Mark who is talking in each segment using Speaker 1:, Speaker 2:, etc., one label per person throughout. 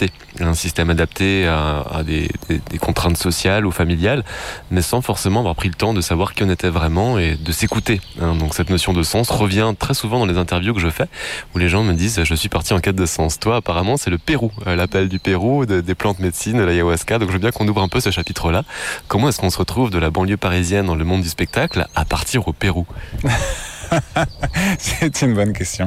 Speaker 1: un système adapté à des contraintes sociales ou familiales, mais sans forcément avoir pris le temps de savoir qui on était vraiment et de s'écouter. Donc cette notion de sens revient très souvent dans les interviews que je fais, où les gens me disent « je suis parti en quête de sens ». Toi, apparemment, c'est le Pérou, l'appel du Pérou, des plantes médecines, de l'ayahuasca. Donc je veux bien qu'on ouvre un peu ce chapitre-là. Comment est-ce qu'on se retrouve de la banlieue parisienne dans le monde du spectacle à partir au Pérou ?
Speaker 2: C'est une bonne question.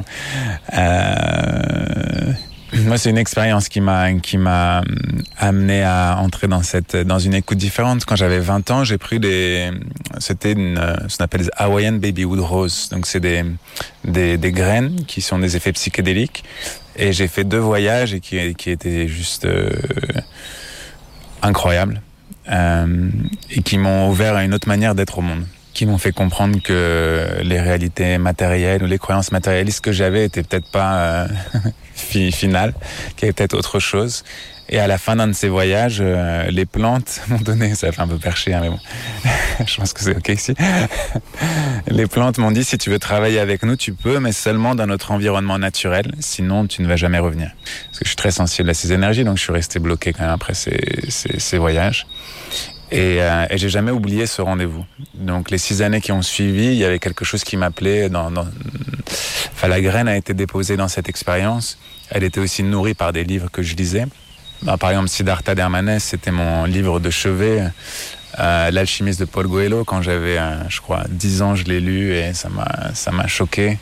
Speaker 2: Moi, c'est une expérience qui m'a amené à entrer dans une écoute différente. Quand j'avais 20 ans, j'ai pris ce qu'on appelle des Hawaiian Babywood Rose. Donc, c'est des graines qui sont des effets psychédéliques. Et j'ai fait 2 voyages et qui étaient juste incroyables. Et qui m'ont ouvert à une autre manière d'être au monde, qui m'ont fait comprendre que les réalités matérielles ou les croyances matérialistes que j'avais étaient peut-être pas finales, qu'il y avait peut-être autre chose. Et à la fin d'un de ces voyages, les plantes m'ont donné, ça fait un peu perché, mais bon, je pense que c'est ok ici. Les plantes m'ont dit, si tu veux travailler avec nous, tu peux, mais seulement dans notre environnement naturel, sinon tu ne vas jamais revenir. Parce que je suis très sensible à ces énergies, donc je suis resté bloqué quand même après ces voyages. Et j'ai jamais oublié ce rendez-vous. Donc les 6 années qui ont suivi, il y avait quelque chose qui m'appelait. Enfin, la graine a été déposée dans cette expérience. Elle était aussi nourrie par des livres que je lisais. Par exemple, Siddhartha d'Hermanès, c'était mon livre de chevet. L'alchimiste de Paul Coelho, quand j'avais, je crois, 10 ans, je l'ai lu et ça m'a choqué.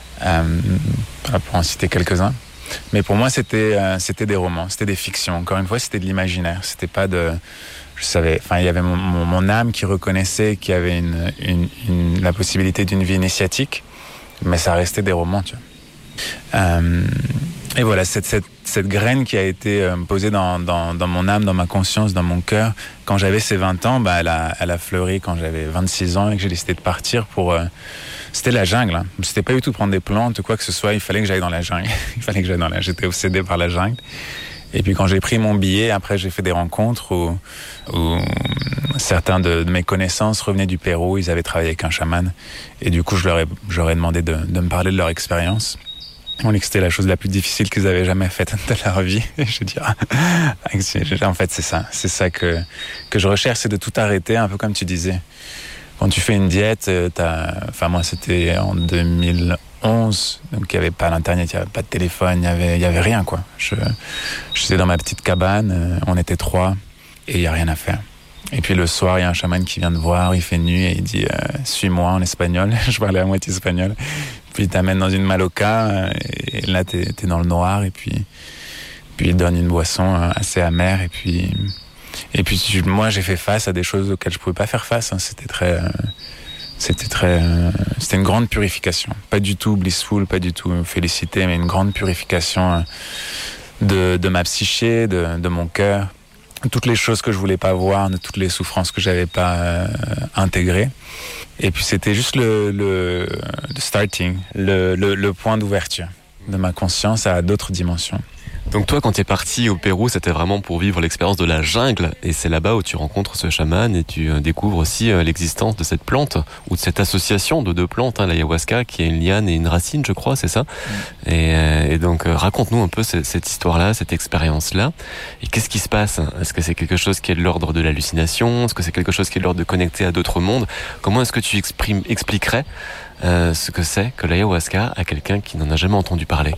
Speaker 2: Pour en citer quelques-uns. Mais pour moi, c'était des romans, c'était des fictions. Encore une fois, c'était de l'imaginaire. C'était pas de... Je savais, enfin, il y avait mon âme qui reconnaissait qu'il y avait la possibilité d'une vie initiatique, mais ça restait des romans, tu vois. Et voilà, cette graine qui a été posée dans mon âme, dans ma conscience, dans mon cœur, quand j'avais ces 20 ans, elle a fleuri quand j'avais 26 ans et que j'ai décidé de partir pour... C'était la jungle, hein. C'était pas du tout prendre des plantes ou quoi que ce soit, il fallait que j'aille dans la jungle. J'étais obsédé par la jungle. Et puis quand j'ai pris mon billet, après j'ai fait des rencontres où certains de mes connaissances revenaient du Pérou, ils avaient travaillé avec un chaman. Et du coup, je leur ai demandé de me parler de leur expérience. On dit que c'était la chose la plus difficile qu'ils avaient jamais faite de leur vie. Et je dis, en fait, c'est ça que je recherche, c'est de tout arrêter, un peu comme tu disais. Quand tu fais une diète, moi c'était en 2011, donc il n'y avait pas l'internet, il n'y avait pas de téléphone, il y avait rien, quoi. J'étais dans ma petite cabane, on était 3 et il n'y a rien à faire. Et puis le soir, il y a un chaman qui vient te voir, il fait nuit et il dit suis-moi en espagnol. Je parlais à moitié espagnol. Puis il t'amène dans une maloca et là t'es dans le noir et puis il te donne une boisson assez amère et puis moi j'ai fait face à des choses auxquelles je pouvais pas faire face, hein. C'était une grande purification, pas du tout blissful, pas du tout félicité, mais une grande purification de ma psyché, de mon cœur, toutes les choses que je voulais pas voir, de toutes les souffrances que j'avais pas intégrées. Et puis c'était juste le starting, le point d'ouverture de ma conscience à d'autres dimensions.
Speaker 1: Donc toi, quand tu es parti au Pérou, c'était vraiment pour vivre l'expérience de la jungle, et c'est là-bas où tu rencontres ce chaman et tu découvres aussi l'existence de cette plante, ou de cette association de 2 plantes, l'ayahuasca, qui est une liane et une racine, je crois, c'est ça. Et donc raconte-nous un peu cette histoire-là, cette expérience-là, et qu'est-ce qui se passe? Est-ce que c'est quelque chose qui est de l'ordre de l'hallucination? Est-ce que c'est quelque chose qui est de l'ordre de connecter à d'autres mondes? Comment est-ce que tu expliquerais ce que c'est que l'ayahuasca à quelqu'un qui n'en a jamais entendu parler?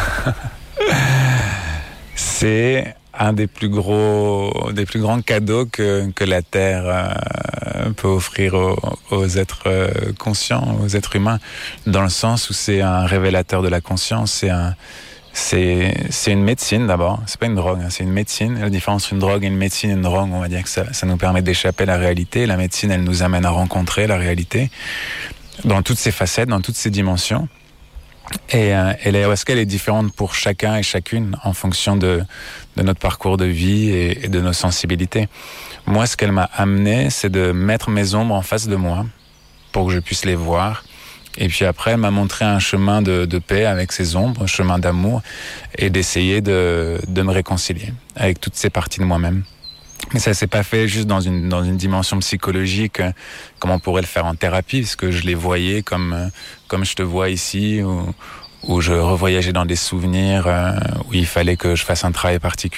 Speaker 2: C'est un des plus grands cadeaux que la Terre peut offrir aux êtres conscients, aux êtres humains, dans le sens où c'est un révélateur de la conscience. C'est une médecine d'abord, c'est pas une drogue, hein, c'est une médecine. La différence entre une drogue et une médecine, une drogue, on va dire que ça nous permet d'échapper à la réalité. La médecine, elle nous amène à rencontrer la réalité dans toutes ses facettes, dans toutes ses dimensions. Et l'ayahuasca, elle est différente pour chacun et chacune en fonction de notre parcours de vie et de nos sensibilités. Moi, ce qu'elle m'a amené, c'est de mettre mes ombres en face de moi pour que je puisse les voir. Et puis après, elle m'a montré un chemin de paix avec ces ombres, un chemin d'amour, et d'essayer de me réconcilier avec toutes ces parties de moi-même. Mais ça s'est pas fait juste dans une dimension psychologique, comme on pourrait le faire en thérapie, parce que je les voyais comme je te vois ici, où je revoyageais dans des souvenirs, où il fallait que je fasse un travail particulier.